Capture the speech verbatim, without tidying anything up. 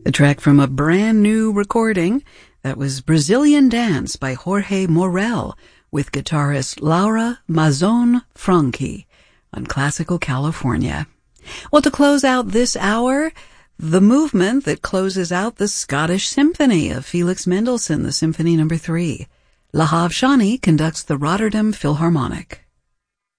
The track from a brand new recording, that was Brazilian Dance by Jorge Morel with guitarist Laura Mazzone Franchi on Classical California. Well, to close out this hour, the movement that closes out the Scottish Symphony of Felix Mendelssohn, the Symphony Number Three. Lahav Shani conducts the Rotterdam Philharmonic.